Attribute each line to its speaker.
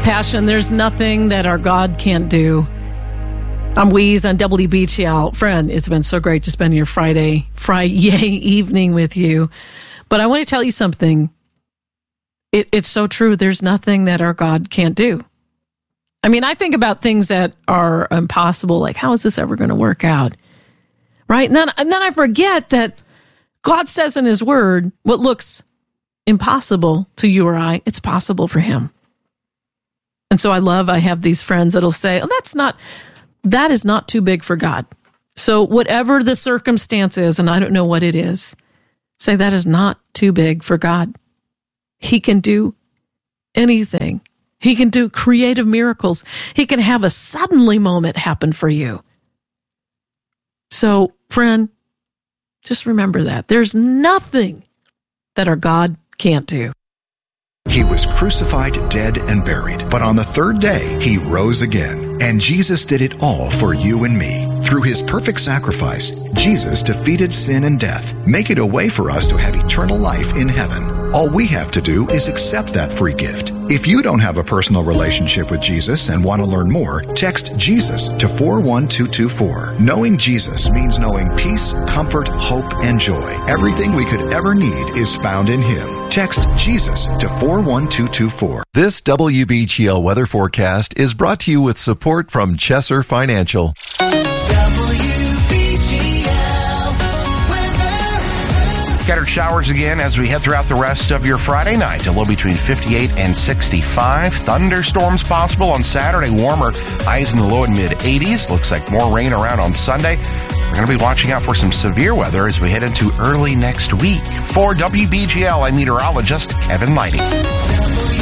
Speaker 1: Passion, there's nothing that our God can't do. I'm Weeze on WBGL. Friend, it's been so great to spend your Friday evening with you. But I want to tell you something. It's so true. There's nothing that our God can't do. I mean, I think about things that are impossible, like how is this ever going to work out? Right? And then I forget that God says in his word, what looks impossible to you or I, it's possible for him. And so I have these friends that'll say, that is not too big for God. So whatever the circumstance is, and I don't know what it is, say that is not too big for God. He can do anything. He can do creative miracles. He can have a suddenly moment happen for you. So, friend, just remember that. There's nothing that our God can't do.
Speaker 2: He was crucified, dead, and buried. But on the third day, he rose again. And Jesus did it all for you and me. Through his perfect sacrifice, Jesus defeated sin and death, making a way for us to have eternal life in heaven. All we have to do is accept that free gift. If you don't have a personal relationship with Jesus and want to learn more, text Jesus to 41224. Knowing Jesus means knowing peace, comfort, hope, and joy. Everything we could ever need is found in him. Text Jesus to 41224.
Speaker 3: This WBGL weather forecast is brought to you with support from Chesser Financial.
Speaker 4: Scattered showers again as we head throughout the rest of your Friday night. A low between 58 and 65. Thunderstorms possible on Saturday. Warmer highs in the low and mid 80s. Looks like more rain around on Sunday. We're going to be watching out for some severe weather as we head into early next week. For WBGL, I'm meteorologist Kevin Lighty.